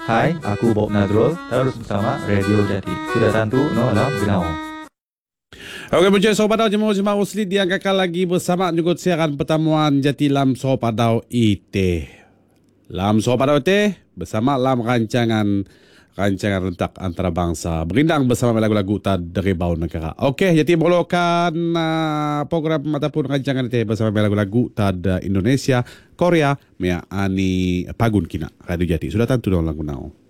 Hai, aku Bob Nazrul, terus bersama Radio Jati. Sudah tentu no alam genau. Okey, Encik Sopadau jemaah Usli yang kakak lagi bersama juga siaran pertemuan Jati Lam Sopadau IT. Lam Sopadau IT bersama Lam rancangan rentak antarabangsa berindang bersama lagu-lagu dari bau negara. Okey, jadi memerlukan program ataupun rancangan itu bersama lagu-lagu Indonesia, Korea, mea ani pagun kina Radio Jati. Sudah tentu dong lagu nau.